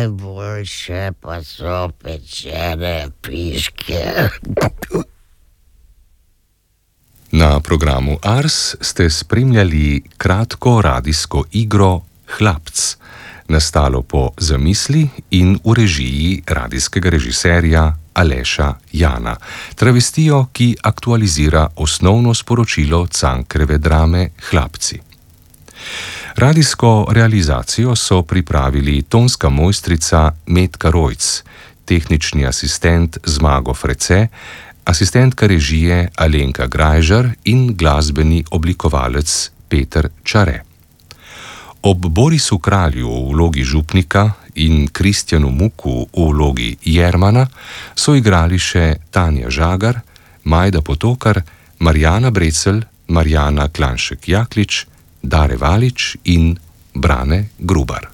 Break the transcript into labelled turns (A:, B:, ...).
A: najboljše pa so pečene piške.
B: Na programu Ars ste spremljali kratko radijsko igro Hlapc, nastalo po zamisli in v režiji radijskega režiserja Aleša Jana, travestijo, ki aktualizira osnovno sporočilo Cankarjeve drame Hlapci. Radijsko realizacijo so pripravili tonska mojstrica Metka Rojc, tehnični asistent Zmago Frece, asistentka režije Alenka Grajžar in glasbeni oblikovalec Peter Čare. Ob Borisu Kralju v vlogi župnika in Kristjanu Muku v vlogi Jermana so igrali še Tanja Žagar, Majda Potokar, Marjana Brecelj, Marjana Klanšek Jaklič, Dare Valič in Brane Grubar.